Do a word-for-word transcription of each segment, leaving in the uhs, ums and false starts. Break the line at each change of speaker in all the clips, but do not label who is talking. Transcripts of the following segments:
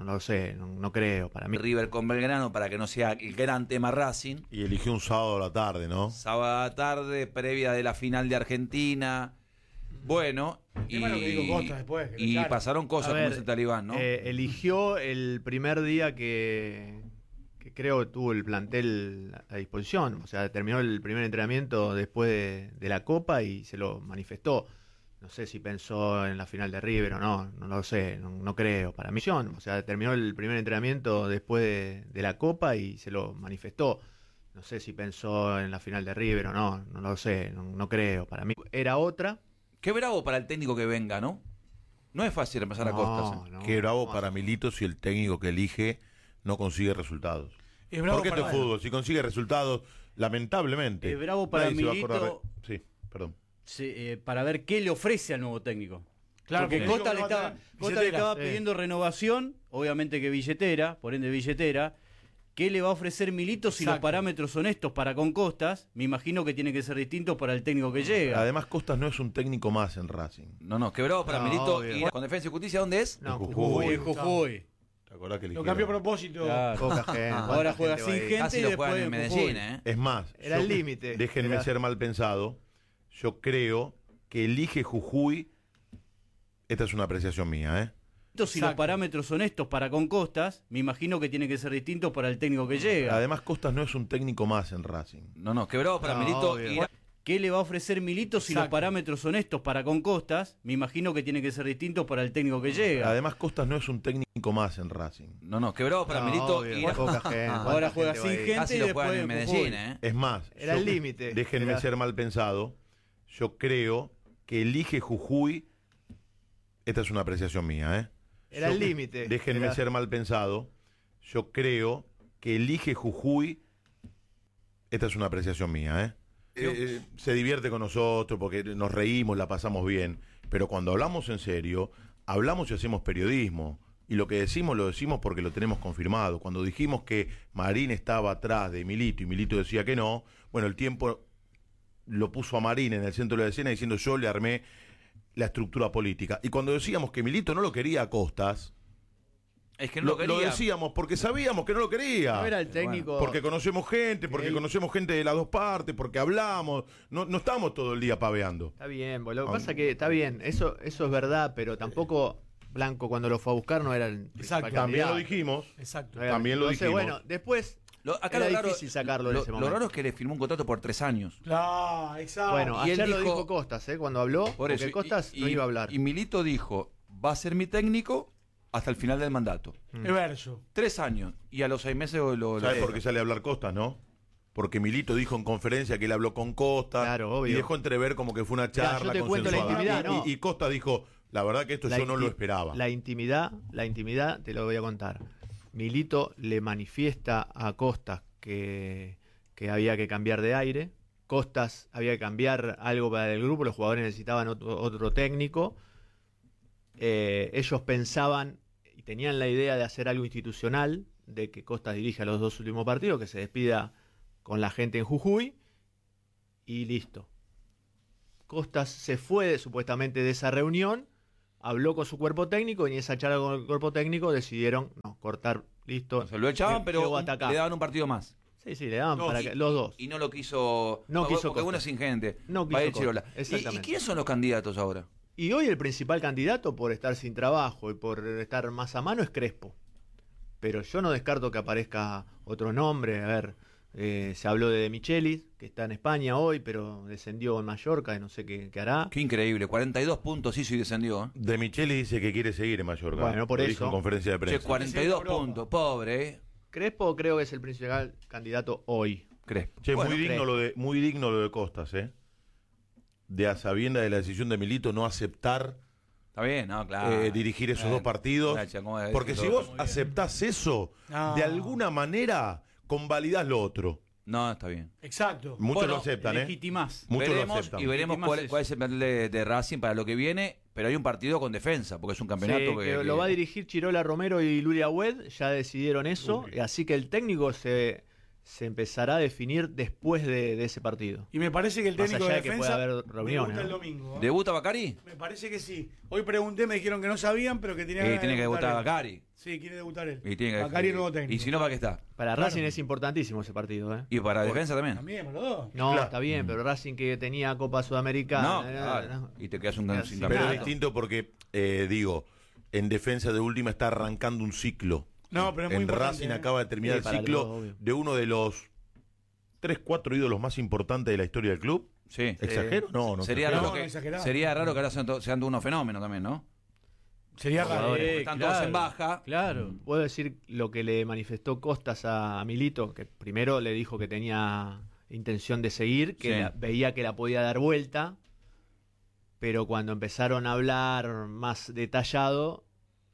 no lo sé, no, no creo. Para mí
River con Belgrano para que no sea el gran tema Racing.
Y eligió un sábado a la tarde, ¿no?
Sábado a la tarde, previa de la final de Argentina. Bueno, y,
lo que dijo Costa después, que
y
claro.
pasaron cosas
A
como
ver,
ese talibán, ¿no?
eh, eligió el primer día que, que creo que tuvo el plantel a disposición. O sea, terminó el primer entrenamiento después de, de la Copa y se lo manifestó. No sé si pensó en la final de River o no, no lo sé, no, no creo. Para mí, o sea, terminó el primer entrenamiento después de, de la Copa y se lo manifestó. No sé si pensó en la final de River o no, no lo sé, no, no creo. Para mí era otra.
Qué bravo para el técnico que venga, ¿no? No es fácil empezar a Costas. ¿eh?
No,
Qué bravo
no.
para Milito si el técnico que elige no consigue resultados.
Es bravo
Porque esto
para-
es fútbol, si consigue resultados, lamentablemente.
Es bravo para
nadie se va a
Milito.
acordar de- Sí, perdón.
Sí, eh, para ver qué le ofrece al nuevo técnico.
Claro,
porque
porque
Costa
el
le
técnico va a
estaba,
tener
Costa le
billetera,
estaba
eh.
pidiendo renovación, obviamente que billetera, por ende billetera. ¿Qué le va a ofrecer Milito si
Exacto.
los parámetros son estos para con Costas? Me imagino que tiene que ser distintos para el técnico que llega.
Además, Costas no es un técnico más en Racing.
No, no, qué bravo para
No,
Milito.
obvio.
Ir con Defensa y Justicia, ¿dónde es?
No,
En
Jujuy,
Jujuy.
Jujuy.
¿Te acordás que
Lo
eligieron?
cambió a propósito.
Claro.
Poca gente.
Ahora
¿cuánta
juega
gente va
sin
a ir?
gente
Casi
y
lo
después
juegan en
en
Medellín,
Jujuy.
¿eh?
Es más,
Era el límite.
Déjenme
Era-
ser mal pensado. Yo creo que elige Jujuy. Esta es una apreciación mía, ¿eh?
Si los parámetros son estos para con Costas, me imagino que tiene que ser distintos para el técnico que llega.
Además, Costas no es un técnico más en Racing.
No, no, qué bravo para
No,
Milito.
obvio.
Ir a-
¿Qué le va a ofrecer Milito si
Exacto.
los parámetros son estos para con Costas? Me imagino que tiene que ser distintos para el técnico que llega.
Además, Costas no es un técnico más en Racing.
No, no, qué bravo para
No,
Milito.
obvio,
Ir a-
poca gente.
Ahora
¿cuánta
juega
gente
sin
va a ir?
gente.
Casi
y
lo
después
juegan en
en
Medellín,
Jujuy.
¿eh?
Es más,
Era
yo-
el límite.
Déjenme
Era-
ser mal pensado. Yo creo que elige Jujuy. Esta es una apreciación mía, ¿eh?
Era
Yo-
el límite.
Déjenme
Era-
ser mal pensado. Yo creo que elige Jujuy. Esta es una apreciación mía, ¿eh? Eh, eh, se divierte con nosotros porque nos reímos, la pasamos bien. Pero cuando hablamos en serio, hablamos y hacemos periodismo. Y lo que decimos, lo decimos porque lo tenemos confirmado. Cuando dijimos que Marín estaba atrás de Milito y Milito decía que no, bueno, el tiempo lo puso a Marín en el centro de la escena diciendo yo le armé la estructura política. Y cuando decíamos que Milito no lo quería a Costas,
Es que no
lo,
lo quería.
lo decíamos porque sabíamos que no lo quería.
No era el técnico.
Porque conocemos gente, porque
él-
conocemos gente de las dos partes, porque hablamos, no, no estamos todo el día paveando.
Está bien, boludo. Lo que
Ah.
pasa es que está bien, eso, eso es verdad, pero tampoco Blanco cuando lo fue a buscar no era el principal
Exacto.
También
candidato.
lo dijimos.
Exacto.
No era-
también lo
no sé,
dijimos.
bueno, después
Lo- acá
era
lo raro-
difícil sacarlo en
lo,
ese
lo
momento.
raro es que le firmó un contrato por tres años.
Claro, exacto.
Bueno,
Y él
ayer lo
dijo-
dijo Costas, ¿eh? Cuando habló,
Por
porque
eso. y-
Costas
y,
no iba a hablar.
Y Milito dijo, va a ser mi técnico hasta el final del mandato.
Es verso.
Tres años. Y a los seis meses lo... lo
¿Sabes
lo-
por qué sale a hablar Costas, no? Porque Milito dijo en conferencia que él habló con Costas
Claro, obvio.
y dejó entrever como que fue una
Mirá,
charla
yo te cuento la
consensuada.
intimidad,
Y-
¿no?
y, y Costas dijo, la verdad que esto yo no
inti-
lo esperaba.
La intimidad, la intimidad, te lo voy a contar. Milito le manifiesta a Costas que, que había que cambiar de aire. Costas había que cambiar algo para el grupo, los jugadores necesitaban otro, otro técnico. Eh, ellos pensaban y tenían la idea de hacer algo institucional, de que Costas dirija los dos últimos partidos, que se despida con la gente en Jujuy y listo. Costas se fue supuestamente de esa reunión, habló con su cuerpo técnico y en esa charla con el cuerpo técnico decidieron no, cortar, listo.
Se lo echaban, pero
Llegó
un-
hasta acá.
le daban un partido más.
Sí, sí, le daban
No,
para
y-
que, los dos.
Y no lo quiso...
No quiso
porque
Costa.
uno es sin gente.
No quiso
Va a ir
Costa,
Chirola. ¿Y,
exactamente.
¿Y quiénes son los candidatos ahora?
Y hoy el principal candidato por estar sin trabajo y por estar más a mano es Crespo. Pero yo no descarto que aparezca otro nombre. A ver, eh, se habló de De Michelis, que está en España hoy, pero descendió en Mallorca y no sé qué, qué hará.
Qué increíble. cuarenta y dos puntos hizo y descendió. ¿eh?
De Micheli dice que quiere seguir en Mallorca.
Bueno, por
Lo
eso.
dijo en conferencia de
Che,
prensa.
cuarenta y dos
Sí, Europa.
puntos. Pobre, ¿eh?
Crespo creo que es el principal candidato hoy.
Crespo.
Che,
Bueno,
muy digno
Crespo.
lo de muy digno lo de Costas, ¿eh? De a sabienda de la decisión de Milito no aceptar
Está bien, no, claro.
eh, dirigir esos
Eh,
dos partidos.
gracias, ¿cómo es?
Porque si
Todo.
vos aceptás eso,
No.
de alguna manera convalidás lo otro.
No, está bien.
Exacto.
Muchos
Bueno,
lo aceptan, ¿eh?
legitimás.
Muchos lo
veremos
aceptan.
y veremos
Legitimás
cuál,
eso.
cuál es el plan de, de Racing para lo que viene, pero hay un partido con defensa, porque es un campeonato
Sí,
que,
que
que-
lo va a dirigir Chirola Romero y Luria Wed, ya decidieron eso,
Uy.
y así que el técnico se se empezará a definir después de, de ese partido.
Y me parece que el
Más
técnico
allá
de
de que
defensa
pueda haber reuniones,
debuta el
¿no?
domingo. ¿eh?
¿Debuta Bacari?
Me parece que sí. Hoy pregunté, me dijeron que no sabían, pero que tenía
Y
ganas
tiene
de
que debutar
él.
Bacari.
Sí, quiere debutar él.
Y tiene que-
Bacari el nuevo técnico.
Y si no, ¿para qué está?
Para
Claro.
Racing es importantísimo ese partido, ¿eh?
Y para defensa también.
También, para los dos.
No,
Claro.
está bien, pero Racing que tenía Copa Sudamericana.
No,
eh,
claro.
no.
Y te quedas un
Pero
sin
sí,
Pero
campeonato.
es distinto porque, eh, digo, en defensa de última está arrancando un ciclo.
No, pero es muy
En
importante,
Racing
¿eh?
acaba de terminar
Sí,
el
para
ciclo
los dos, obvio.
de uno de los tres, cuatro ídolos más importantes de la historia del club.
Sí.
¿Exagero? No, no.
Sería,
exagero.
raro
No,
que,
no exagerado.
sería raro que ahora sean, to- sean todos unos fenómenos también, ¿no?
Sería raro.
Jugadores,
Sí,
porque están
claro,
todos en baja.
Claro.
Puedo decir lo que le manifestó Costas a, a Milito, que primero le dijo que tenía intención de seguir, que
Sí.
la- veía que la podía dar vuelta, pero cuando empezaron a hablar más detallado,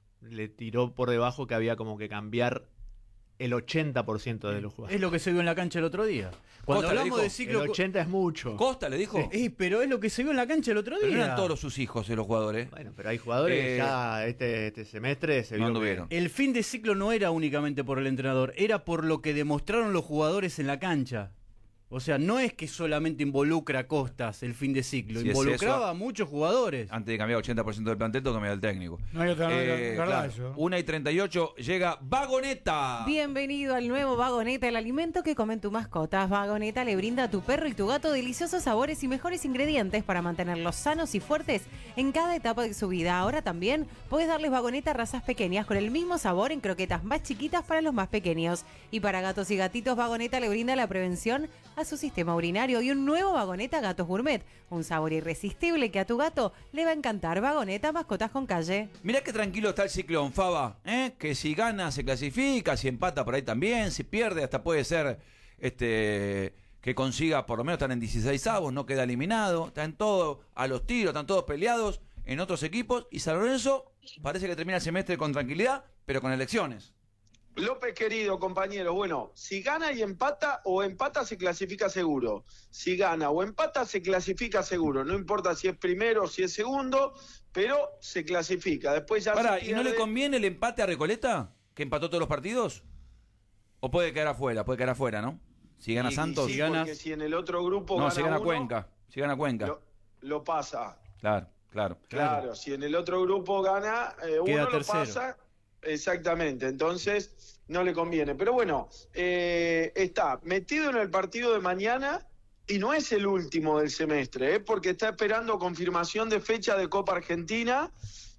le tiró por debajo que había como que cambiar el ochenta por ciento de los
Es
jugadores.
lo que se vio en la cancha el otro día. Cuando
Costa le
hablamos
dijo,
de ciclo...
El ochenta es mucho.
Costa le dijo.
Eh, pero es lo que se vio en la cancha el otro
Pero
día.
no eran todos sus hijos de los jugadores.
Bueno, pero hay jugadores que
Eh,
ya este, este semestre se
no
vio que-
anduvieron.
El fin de ciclo no era únicamente por el entrenador, era por lo que demostraron los jugadores en la cancha. O sea, no es que solamente involucra a Costas el fin de ciclo,
Si es
involucraba
eso,
a muchos jugadores.
Antes de cambiar ochenta por ciento del plantel, tengo que cambiar el técnico.
No hay otra, no hay otra-
Eh,
verdad
claro.
eso.
una y treinta y ocho llega Vagoneta.
Bienvenido al nuevo Vagoneta, el alimento que comen tu mascotas. Vagoneta le brinda a tu perro y tu gato deliciosos sabores y mejores ingredientes para mantenerlos sanos y fuertes en cada etapa de su vida. Ahora también puedes darles Vagoneta a razas pequeñas con el mismo sabor en croquetas más chiquitas para los más pequeños. Y para gatos y gatitos, Vagoneta le brinda la prevención a su sistema urinario y un nuevo Vagoneta Gatos Gourmet. Un sabor irresistible que a tu gato le va a encantar. Vagoneta, mascotas con calle.
Mirá qué tranquilo está el ciclón, Faba, ¿eh? Que si gana se clasifica, si empata por ahí también, si pierde hasta puede ser este que consiga, por lo menos están en dieciséis avos, no queda eliminado, están todos a los tiros, están todos peleados en otros equipos y San Lorenzo parece que termina el semestre con tranquilidad, pero con elecciones.
López, querido compañero, bueno, si gana y empata o empata se clasifica seguro. Si gana o empata se clasifica seguro. No importa si es primero o si es segundo, pero se clasifica. Después ya
Pará,
se
¿y no le
pierde.
conviene el empate a Recoleta? ¿Que empató todos los partidos? ¿O puede quedar afuera? Puede quedar afuera, ¿no? Si gana
Y- y
Santos.
sí,
si gana...
porque si en el otro grupo
No,
gana
si gana
uno,
Cuenca. Si gana Cuenca.
Lo, lo pasa.
Claro, claro.
Claro, si en el otro grupo gana, eh,
Queda
uno lo
tercero.
pasa. Exactamente, entonces no le conviene. Pero bueno, eh, está metido en el partido de mañana y no es el último del semestre, ¿eh? Porque está esperando confirmación de fecha de Copa Argentina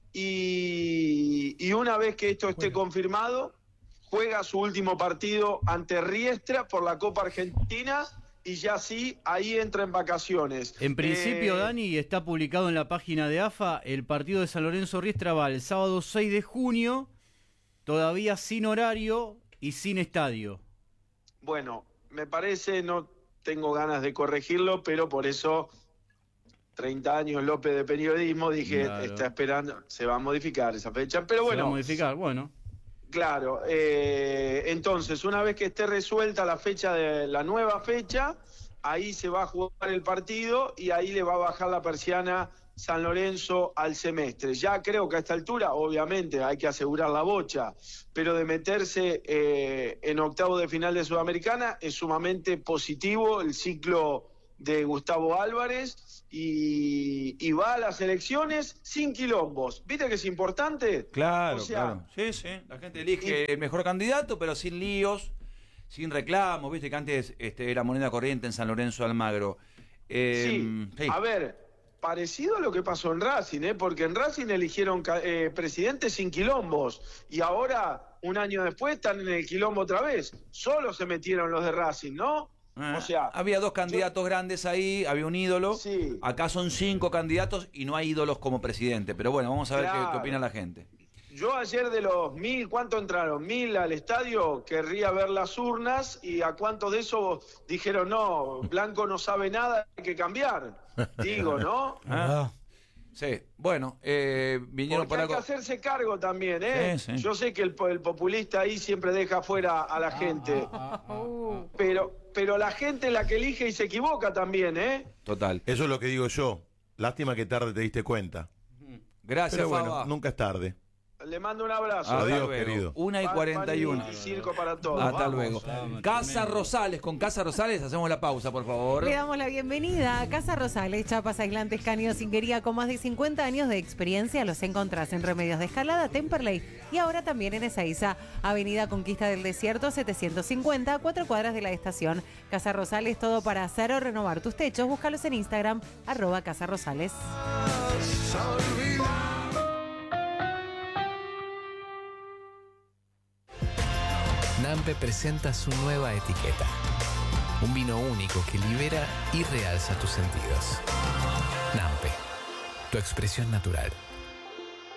y, y una vez que esto esté confirmado, juega su último partido ante Riestra por la Copa Argentina y ya sí, ahí entra en vacaciones.
En principio,
Eh,
Dani, está publicado en la página de A F A, el partido de San Lorenzo Riestra va el sábado seis de junio, todavía sin horario y sin estadio.
Bueno, me parece, no tengo ganas de corregirlo, pero por eso treinta años López de periodismo, dije,
Claro.
está esperando, se va a modificar esa fecha, pero
¿Se va a
bueno,
modificar? Bueno.
claro, eh, entonces una vez que esté resuelta la fecha de la nueva fecha, ahí se va a jugar el partido y ahí le va a bajar la persiana San Lorenzo al semestre. Ya creo que a esta altura, obviamente, hay que asegurar la bocha, pero de meterse eh, en octavo de final de Sudamericana es sumamente positivo el ciclo de Gustavo Álvarez y, y va a las elecciones sin quilombos. ¿Viste que es importante?
Claro,
O sea,
claro. Sí, sí. La gente elige el mejor candidato, pero sin líos, sin reclamos. Viste que antes este, era moneda corriente en San Lorenzo de Almagro. Eh,
Sí,
sí.
a ver, parecido a lo que pasó en Racing, ¿eh? Porque en Racing eligieron ca- eh, presidentes sin quilombos y ahora, un año después, están en el quilombo otra vez. Solo se metieron los de Racing, ¿no?
Ah,
O sea,
había dos candidatos grandes ahí, había un ídolo.
Sí.
Acá son cinco candidatos y no hay ídolos como presidente. Pero bueno, vamos a ver qué- qué,
Claro.
opina la gente.
Yo ayer de los mil, ¿cuánto entraron? Mil al estadio, querría ver las urnas y a cuántos de esos dijeron, no, Blanco no sabe nada, hay que cambiar. Digo, ¿no?
Ah, sí, bueno, eh, vinieron
Porque
por
hay que
algo.
hacerse cargo también, ¿eh?
Sí, sí.
Yo sé que el, po- el populista ahí siempre deja fuera a la gente, pero, pero la gente es la que elige y se equivoca también, ¿eh?
Total.
Eso es lo que digo yo. Lástima que tarde te diste cuenta.
Gracias,
Pero bueno,
Faba.
nunca es tarde.
Le mando un abrazo.
Hasta
Adiós,
luego.
querido.
una y
Pan-
cuarenta y uno.
pan y circo para todos.
Hasta
Vamos.
luego.
vamos,
Casa
tremendo.
Rosales, con Casa Rosales hacemos la pausa, por favor.
Le damos la bienvenida a Casa Rosales, chapas aislantes, caños, cinquería con más de cincuenta años de experiencia. Los encontrás en Remedios de Escalada, Temperley y ahora también en Ezeiza, Avenida Conquista del Desierto setecientos cincuenta, a cuatro cuadras de la estación. Casa Rosales, todo para hacer o renovar tus techos. Búscalos en Instagram, arroba Casa Rosales.
Nampe presenta su nueva etiqueta. Un vino único que libera y realza tus sentidos. Nampe, tu expresión natural.